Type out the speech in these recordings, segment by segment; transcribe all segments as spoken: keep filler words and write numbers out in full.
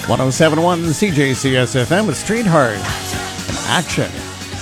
one oh seven point one C J C S F M with Street Heart Action.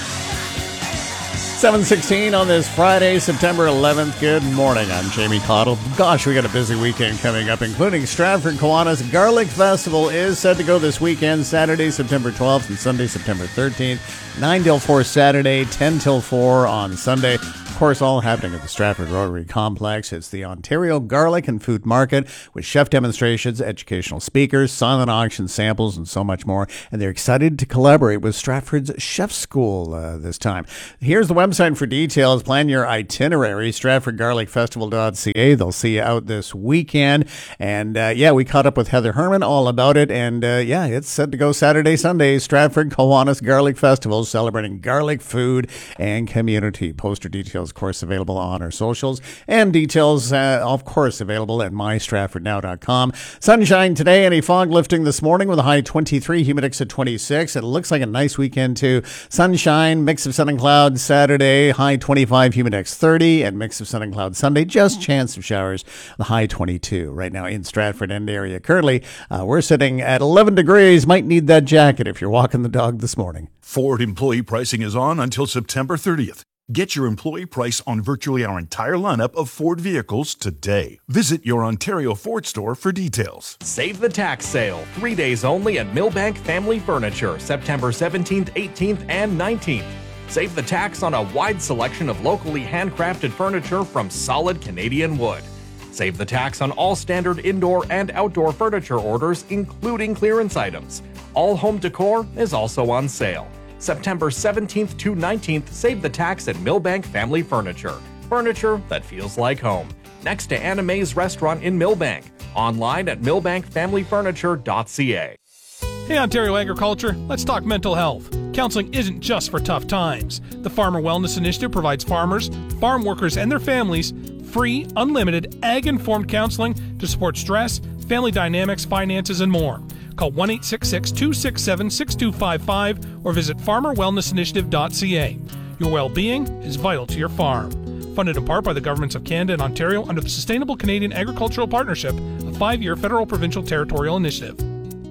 seven sixteen on this Friday, September eleventh. Good morning. I'm Jamie Cottle. Gosh, we got a busy weekend coming up, including Stratford Kiwanis Garlic Festival is set to go this weekend, Saturday, September twelfth and Sunday, September thirteenth. nine till four Saturday, ten till four on Sunday. Of course, all happening at the Stratford Rotary Complex. It's the Ontario Garlic and Food Market with chef demonstrations, educational speakers, silent auction samples, and so much more. And they're excited to collaborate with Stratford's Chef School uh, this time. Here's the website for details. Plan your itinerary, stratford garlic festival dot c a. They'll see you out this weekend. And uh, yeah, we caught up with Heather Herman all about it. And uh, yeah, it's set to go Saturday, Sunday. Stratford Kiwanis Garlic Festival, celebrating garlic, food, and community. Poster details, of course, available on our socials, and details, uh, of course, available at my stratford now dot com. Sunshine today, any fog lifting this morning with a high twenty-three, humidex at twenty-six. It looks like a nice weekend too. Sunshine, mix of sun and cloud Saturday, high twenty-five, humidex thirty, and mix of sun and cloud Sunday, just chance of showers, the high twenty-two. Right now in Stratford End area. Currently, uh, we're sitting at eleven degrees. Might need that jacket if you're walking the dog this morning. Ford employee pricing is on until September thirtieth. Get your employee price on virtually our entire lineup of Ford vehicles today. Visit your Ontario Ford store for details. Save the tax sale. Three days only at Millbank Family Furniture, September seventeenth, eighteenth, and nineteenth. Save the tax on a wide selection of locally handcrafted furniture from solid Canadian wood. Save the tax on all standard indoor and outdoor furniture orders, including clearance items. All home decor is also on sale. September seventeenth to nineteenth, save the tax at Millbank Family Furniture. Furniture that feels like home. Next to Anime's restaurant in Millbank. Online at millbank family furniture dot c a. Hey Ontario Agriculture, let's talk mental health. Counseling isn't just for tough times. The Farmer Wellness Initiative provides farmers, farm workers, and their families free, unlimited, ag-informed counseling to support stress, family dynamics, finances, and more. Call one eight six six, two six seven, six two five five or visit farmer wellness initiative dot c a. Your well-being is vital to your farm. Funded in part by the governments of Canada and Ontario under the Sustainable Canadian Agricultural Partnership, a five-year federal provincial territorial initiative.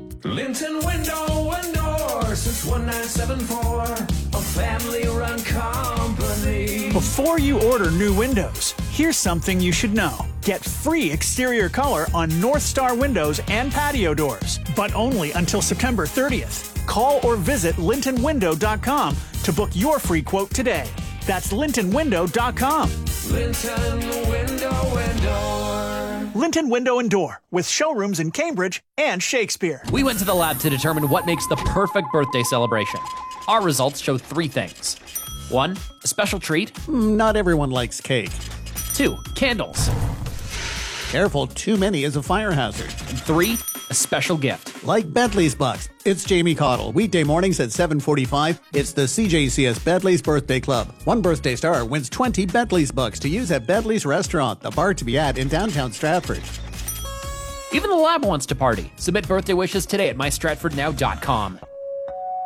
Linton Window and Door since nineteen seventy-four, a family-run company. Before you order new windows, here's something you should know. Get free exterior color on North Star windows and patio doors, but only until September thirtieth. Call or visit linton window dot com to book your free quote today. That's linton window dot com. Linton Window and Door. Linton Window and Door, with showrooms in Cambridge and Shakespeare. We went to the lab to determine what makes the perfect birthday celebration. Our results show three things. One, a special treat. Not everyone likes cake. Two, candles. Careful, too many is a fire hazard. And three, a special gift. Like Bentley's Bucks. It's Jamie Cottle. Weekday mornings at seven forty-five. It's the C J C S Bentley's Birthday Club. One birthday star wins twenty Bentley's Bucks to use at Bentley's Restaurant, the bar to be at in downtown Stratford. Even the lab wants to party. Submit birthday wishes today at my stratford now dot com.